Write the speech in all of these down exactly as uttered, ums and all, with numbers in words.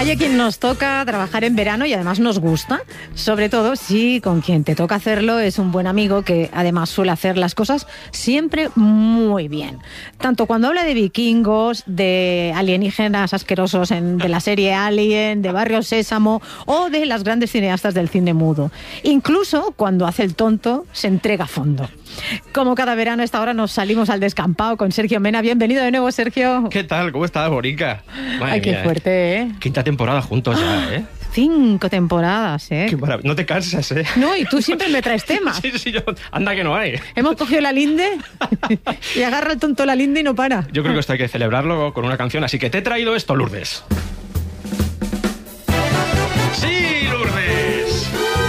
Hay a quien nos toca trabajar en verano y además nos gusta, sobre todo si con quien te toca hacerlo es un buen amigo que además suele hacer las cosas siempre muy bien. Tanto cuando habla de vikingos, de alienígenas asquerosos en, de la serie Alien, de Barrio Sésamo o de las grandes cineastas del cine mudo. Incluso cuando hace el tonto, se entrega a fondo. Como cada verano a esta hora nos salimos al descampado con Sergio Mena. Bienvenido de nuevo, Sergio. ¿Qué tal? ¿Cómo estás, Bonica? Madre Ay, qué mía, fuerte, ¿eh? Quinta temporada juntos ya, ¿eh? Cinco temporadas, ¿eh? Qué maravilla. No te cansas, ¿eh? No, y tú siempre me traes temas. Sí, sí, yo... Anda que no hay. Hemos cogido la linde y agarra el tonto la linde y no para. Yo creo que esto hay que celebrarlo con una canción, así que te he traído esto, Lourdes. ¡Sí, Lourdes!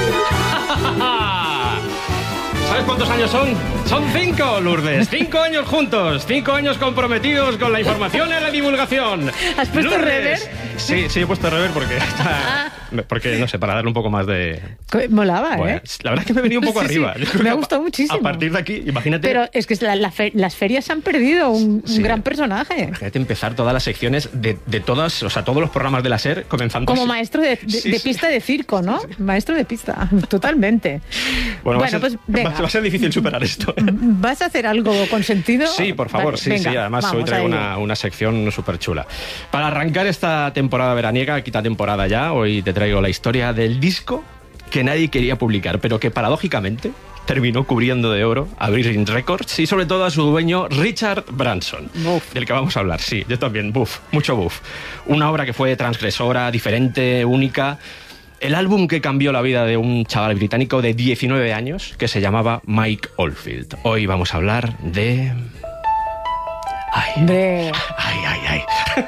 ¿Sabes cuántos años son? Son cinco, Lourdes. Cinco años juntos. Cinco años comprometidos con la información y la divulgación. ¿Has puesto Lourdes. rever? Sí, sí, he puesto rever porque está... Porque, no sé, para darle un poco más de... Molaba, Bueno, ¿eh? la verdad es que me he venido un poco Sí, arriba. sí. Yo creo Me ha que gustado a, muchísimo. A partir de aquí, imagínate... Pero es que la, la fe, las ferias han perdido un, Sí. un gran personaje. Imagínate empezar todas las secciones de, de todas, o sea, todos los programas de la SER comenzando Como así. maestro de, de, Sí, de sí. pista de circo, ¿no? Maestro de pista, totalmente. Bueno, va, Bueno, a ser, pues venga. va, va a ser difícil superar esto. ¿eh? ¿Vas a hacer algo con sentido? Sí, por favor, Vale, sí, venga, sí. Además, vamos hoy traigo a ello. una, una sección súper chula. Para arrancar esta temporada veraniega, quita temporada ya, hoy te traigo la historia del disco que nadie quería publicar, pero que paradójicamente terminó cubriendo de oro a Virgin Records y sobre todo a su dueño Richard Branson, Buf. del que vamos a hablar. Sí, yo también, buf, mucho buf. Una obra que fue transgresora, diferente, única. El álbum que cambió la vida de un chaval británico de diecinueve años que se llamaba Mike Oldfield. Hoy vamos a hablar de... Ay, De ay, ay, ay.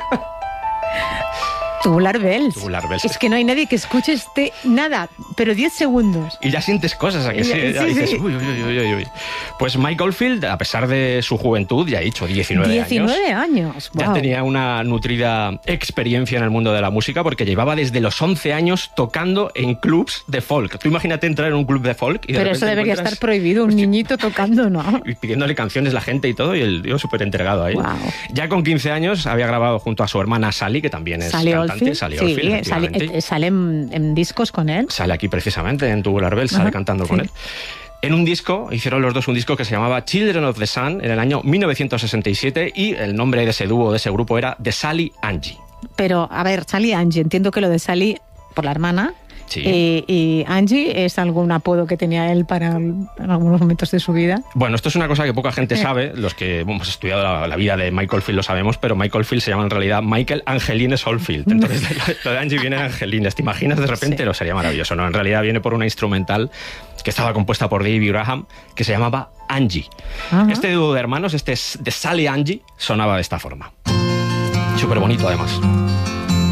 Tubular Bells. Tubular Bells. Es que no hay nadie que escuche este nada, pero diez segundos. Y ya sientes cosas, ¿a que sí? Sí, Ya sí, dices, sí. uy, uy, uy, uy, uy. Pues Mike Oldfield, a pesar de su juventud, ya he dicho, diecinueve, diecinueve años, años. ya Wow. tenía una nutrida experiencia en el mundo de la música porque llevaba desde los once años tocando en clubs de folk. Tú imagínate entrar en un club de folk y de Pero repente eso debería encuentras- estar prohibido, un niñito tocando, ¿no? y pidiéndole canciones la gente y todo, y el tío súper entregado ahí. Guau. Ya con quince años había grabado junto a su hermana Sally, que también es Sally cantante. Oldfield. Sally Sí, Oldfield, sale, efectivamente. eh, sale en, en discos con él. Sale aquí precisamente en Tubular Bells, sale Ajá, cantando sí. con él. En un disco, hicieron los dos un disco que se llamaba Children of the Sun en el año mil novecientos sesenta y siete y el nombre de ese dúo, de ese grupo, era The Sally Angie. Pero, a ver, Sally Angie, entiendo que lo de Sally por la hermana. Sí. Eh, y Angie es algún apodo que tenía él para en algunos momentos de su vida. Bueno, esto es una cosa que poca gente sabe, los que hemos estudiado la, la vida de Michael Field lo sabemos, pero Michael Field se llama en realidad Michael Angelines Oldfield. Entonces lo de Angie viene de Angelines, ¿te imaginas de repente? Sí. Lo sería maravilloso, ¿no? En realidad viene por una instrumental que estaba compuesta por David Graham, que se llamaba Angie. Ajá. Este dúo de hermanos, este es de Sally Angie, sonaba de esta forma. Súper bonito además.